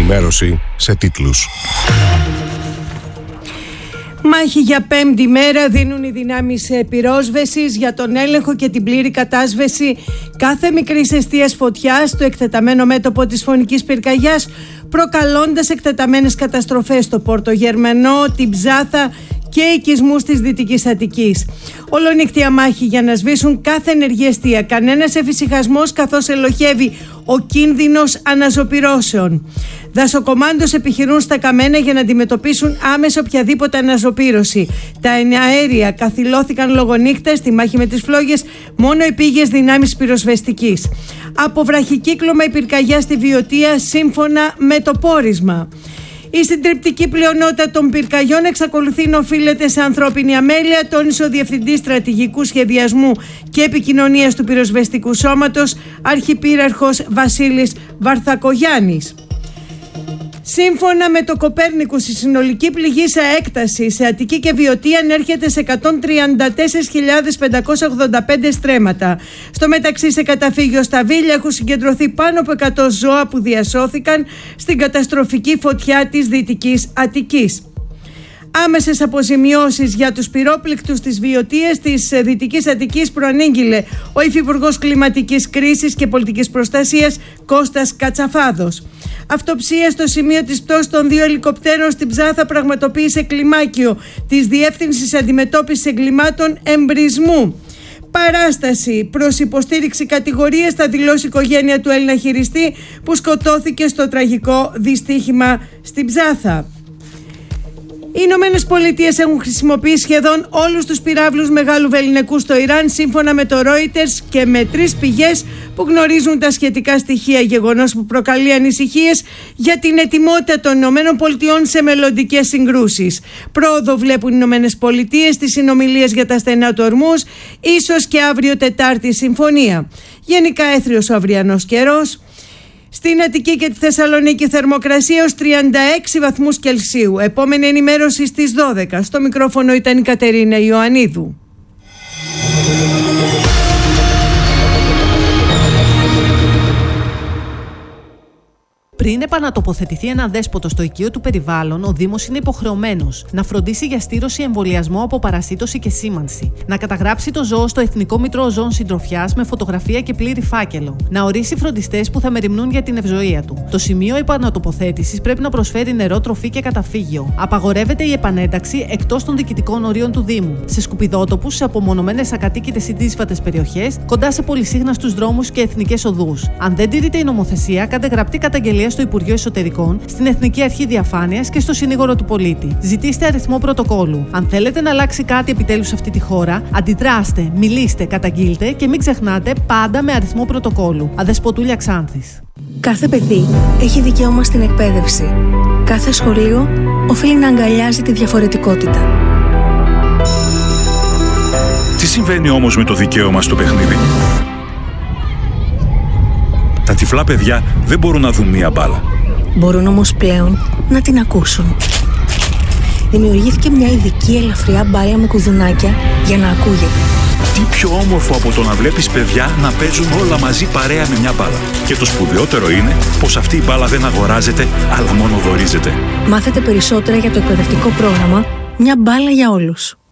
ενημέρωση σε τίτλους. Μάχη για πέμπτη μέρα δίνουν οι δυνάμεις πυρόσβεσης για τον έλεγχο και την πλήρη κατάσβεση κάθε μικρής εστίας φωτιάς στο εκτεταμένο μέτωπο της φωνικής πυρκαγιάς, προκαλώντας εκτεταμένες καταστροφές στο Πόρτο Γερμανό, την Ψάθα και οικισμούς της Δυτικής Αττικής. Ολονύκτια μάχη για να σβήσουν κάθε ενεργή εστία, κανένας εφησυχασμός καθώς ελοχεύει ο κίνδυνος αναζωπυρώσεων. Δασοκομάντος επιχειρούν στα καμένα για να αντιμετωπίσουν άμεσα οποιαδήποτε αναζωπήρωση. Τα αέρια καθυλώθηκαν λόγω νύχτας στη μάχη με τις φλόγες, μόνο επίγειες δυνάμεις πυροσβεστικής. Από βραχικύκλωμα η πυρκαγιά στη Βιωτία σύμφωνα με το πόρισμα. Η συντριπτική πλειονότητα των πυρκαγιών εξακολουθεί να οφείλεται σε ανθρώπινη αμέλεια, τόνισε ο Διευθυντής Στρατηγικού Σχεδιασμού και Επικοινωνίας του Πυροσβεστικού Σώματος, Αρχιπύραρχος Βασίλης Βαρθακογιάννης. Σύμφωνα με το Κοπέρνικους, η συνολική πληγή σε έκταση σε Αττική και Βιωτία ανέρχεται σε 134.585 στρέμματα. Στο μεταξύ, σε καταφύγιο στα Βίλια έχουν συγκεντρωθεί πάνω από 100 ζώα που διασώθηκαν στην καταστροφική φωτιά της Δυτικής Αττικής. Άμεσες αποζημιώσεις για τους πυρόπληκτους της Βιωτίας της Δυτικής Αττικής προανήγγειλε ο Υφυπουργός Κλιματικής Κρίσης και Πολιτικής Προστασίας Κώστας Κατσαφάδος. Αυτοψία στο σημείο της πτώσης των 2 ελικοπτέρων στην Ψάθα πραγματοποίησε κλιμάκιο της Διεύθυνσης Αντιμετώπισης Εγκλημάτων Εμπρισμού. Παράσταση προς υποστήριξη κατηγορίας θα δηλώσει η οικογένεια του Έλληνα χειριστή που σκοτώθηκε στο τραγικό δυστύχημα στην Ψάθα. Οι Ηνωμένες Πολιτείες έχουν χρησιμοποιήσει σχεδόν όλους τους πυράβλους μεγάλου βεληνικού στο Ιράν, σύμφωνα με το Reuters και με 3 πηγές που γνωρίζουν τα σχετικά στοιχεία, γεγονός που προκαλεί ανησυχίες για την ετοιμότητα των Ηνωμένων Πολιτειών σε μελλοντικές συγκρούσεις. Πρόοδο βλέπουν οι Ηνωμένες Πολιτείες στις συνομιλίες για τα στενά του Ορμούζ, ίσως και αύριο Τετάρτη συμφωνία. Γενικά έθριος ο αυριανός καιρός. Στην Αττική και τη Θεσσαλονίκη θερμοκρασία ως 36 βαθμούς Κελσίου. Επόμενη ενημέρωση στις 12. Στο μικρόφωνο ήταν η Κατερίνα Ιωαννίδου. Πριν επανατοποθετηθεί ένα δέσποτο στο οικείο του περιβάλλον, ο Δήμος είναι υποχρεωμένος να φροντίσει για στήρωση, εμβολιασμό από παρασίτωση και σήμανση, να καταγράψει το ζώο στο Εθνικό Μητρό Ζώων Συντροφιάς με φωτογραφία και πλήρη φάκελο, να ορίσει φροντιστές που θα μεριμνούν για την ευζοία του. Το σημείο επανατοποθέτησης πρέπει να προσφέρει νερό, τροφή και καταφύγιο. Απαγορεύεται η επανένταξη εκτός των διοικητικών ορίων του Δήμου, σε σκουπιδότοπους, σε απομονωμένες ακατοίκητες ή δύσβατες περιοχές, κοντά σε πολυσύχναστους δρόμους και εθνικές οδούς. Αν δεν τηρείται η νομοθεσία, κάντε γραπτή καταγγελία στο Υπουργείο Εσωτερικών, στην Εθνική Αρχή Διαφάνειας και στο Συνήγορο του Πολίτη. Ζητήστε αριθμό πρωτοκόλου. Αν θέλετε να αλλάξει κάτι επιτέλους σε αυτή τη χώρα, αντιδράστε, μιλήστε, καταγγείλτε και μην ξεχνάτε πάντα με αριθμό πρωτοκόλου. Αδεσποτούλια Ξάνθης. Κάθε παιδί έχει δικαίωμα στην εκπαίδευση. Κάθε σχολείο οφείλει να αγκαλιάζει τη διαφορετικότητα. Τι συμβαίνει όμως με το δικαίωμα στο παιχνίδι? Τα τυφλά παιδιά δεν μπορούν να δουν μία μπάλα. Μπορούν όμως πλέον να την ακούσουν. Δημιουργήθηκε μια ειδική ελαφριά μπάλα με κουδουνάκια για να ακούγεται. Τι πιο όμορφο από το να βλέπεις παιδιά να παίζουν όλα μαζί παρέα με μια μπάλα. Και το σπουδαιότερο είναι πως αυτή η μπάλα δεν αγοράζεται, αλλά μόνο δωρίζεται. Μάθετε περισσότερα για το εκπαιδευτικό πρόγραμμα «Μια μπάλα για όλους».